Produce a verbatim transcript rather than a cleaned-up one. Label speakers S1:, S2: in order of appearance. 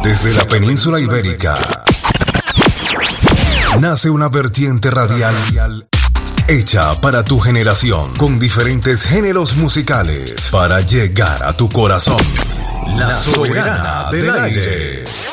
S1: Desde la península ibérica nace una vertiente radial hecha para tu generación, con diferentes géneros musicales para llegar a tu corazón. La Soberana del Aire.